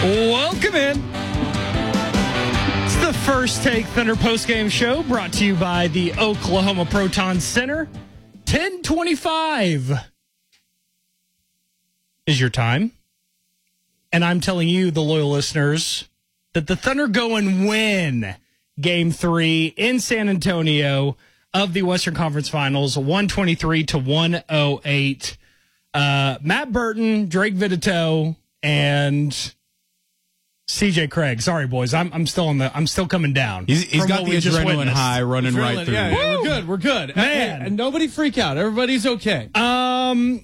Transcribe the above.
Welcome in. It's the First Take Thunder postgame show brought to you by the Oklahoma Proton Center. 10:25 is your time. And I'm telling you, the loyal listeners, that the Thunder go and win Game 3 in San Antonio of the Western Conference Finals, 123-108. Matt Burton, Drake Vitito, and CJ Craig. Sorry, boys. I'm still coming down. He's got the adrenaline high running right through. Yeah, we're good. Man. And nobody freak out. Everybody's okay.